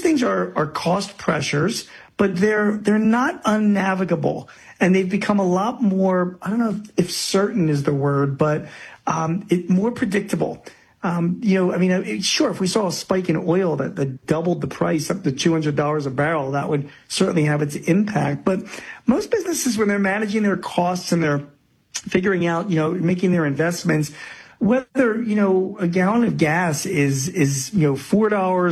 things are cost pressures, but they're not unnavigable, and they've become a lot more, I don't know if certain is the word, but more predictable. Sure, if we saw a spike in oil that doubled the price up to $200 a barrel, that would certainly have its impact. But most businesses, when they're managing their costs and they're figuring out, making their investments, whether, a gallon of gas is $4 or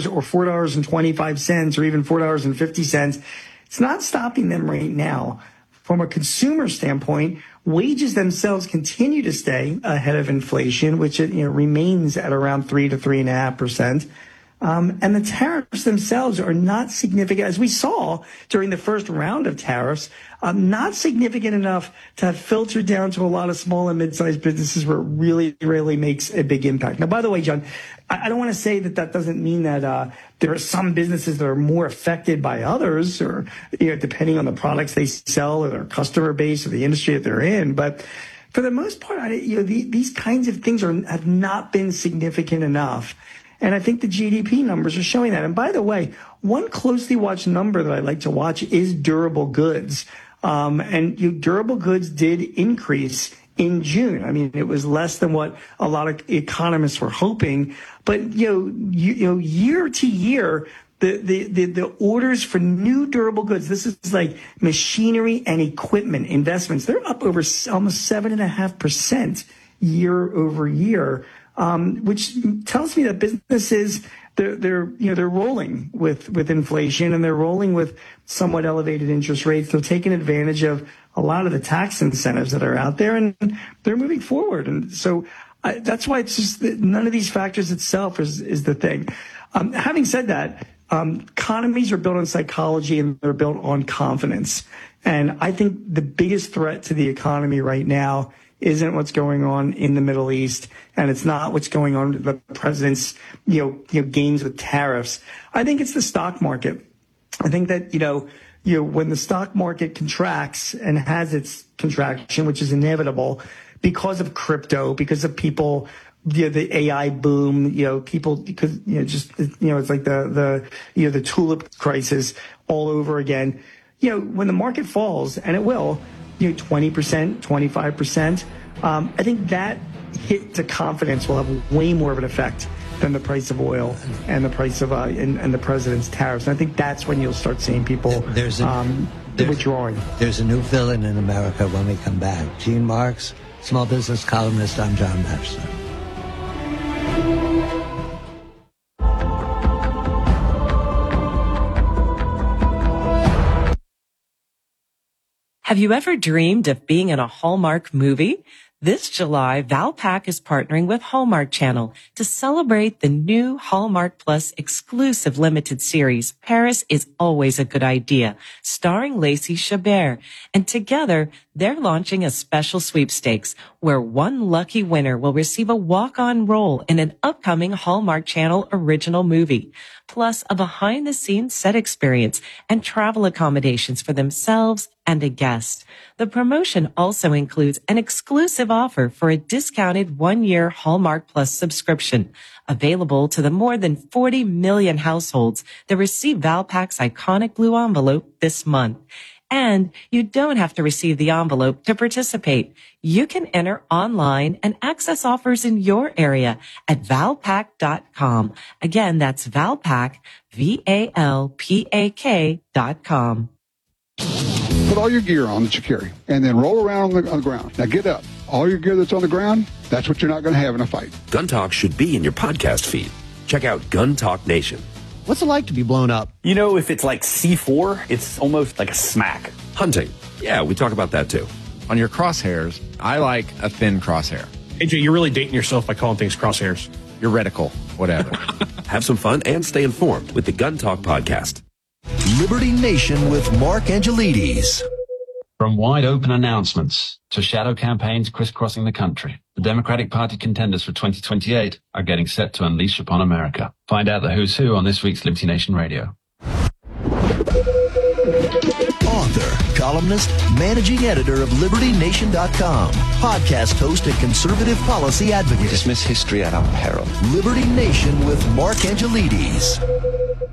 $4.25 or even $4.50, it's not stopping them right now. From a consumer standpoint, wages themselves continue to stay ahead of inflation, which remains at around 3 to 3.5%. And the tariffs themselves are not significant, as we saw during the first round of tariffs, not significant enough to have filtered down to a lot of small and mid-sized businesses where it really makes a big impact. Now, by the way, John, I don't want to say that doesn't mean that there are some businesses that are more affected by others, or depending on the products they sell or their customer base or the industry that they're in. But for the most part, these kinds of things have not been significant enough. And I think the GDP numbers are showing that. And by the way, one closely watched number that I like to watch is durable goods. Durable goods did increase in June. I mean, it was less than what a lot of economists were hoping. But, year to year, the orders for new durable goods, this is like machinery and equipment investments, they're up over almost 7.5% year over year. Which tells me that businesses, they're rolling with inflation, and they're rolling with somewhat elevated interest rates. They're taking advantage of a lot of the tax incentives that are out there, and they're moving forward. And so that's why it's just that none of these factors itself is the thing. Having said that, economies are built on psychology and they're built on confidence. And I think the biggest threat to the economy right now isn't what's going on in the Middle East, and it's not what's going on with the president's, games with tariffs. I think it's the stock market. I think that, when the stock market contracts and has its contraction, which is inevitable because of crypto, because of people, the AI boom, people, because, it's like the tulip crisis all over again. When the market falls, and it will, 20%, 25%. I think that hit to confidence will have way more of an effect than the price of oil and the price of and the president's tariffs. And I think that's when you'll start seeing people withdrawing. There's a new villain in America when we come back. Gene Marks, small business columnist. I'm John Batchelor. Have you ever dreamed of being in a Hallmark movie? This July, Valpak is partnering with Hallmark Channel to celebrate the new Hallmark Plus exclusive limited series, Paris is Always a Good Idea, starring Lacey Chabert. And together, they're launching a special sweepstakes where one lucky winner will receive a walk-on role in an upcoming Hallmark Channel original movie, plus a behind-the-scenes set experience and travel accommodations for themselves and a guest. The promotion also includes an exclusive offer for a discounted 1-year Hallmark Plus subscription, available to the more than 40 million households that receive Valpak's iconic blue envelope this month. And you don't have to receive the envelope to participate. You can enter online and access offers in your area at Valpak.com. Again, that's Valpak, VALPAK.com. Put all your gear on that you carry, and then roll around on the ground. Now get up. All your gear that's on the ground, that's what you're not going to have in a fight. Gun Talk should be in your podcast feed. Check out Gun Talk Nation. What's it like to be blown up? If it's like C4, it's almost like a smack. Hunting. Yeah, we talk about that too. On your crosshairs, I like a thin crosshair. AJ, you're really dating yourself by calling things crosshairs. Your reticle, whatever. Have some fun and stay informed with the Gun Talk podcast. Liberty Nation with Mark Angelides. From wide open announcements to shadow campaigns crisscrossing the country, the Democratic Party contenders for 2028 are getting set to unleash upon America. Find out the who's who on this week's Liberty Nation Radio. Author, columnist, managing editor of LibertyNation.com, podcast host and conservative policy advocate. We dismiss history at our peril. Liberty Nation with Mark Angelides.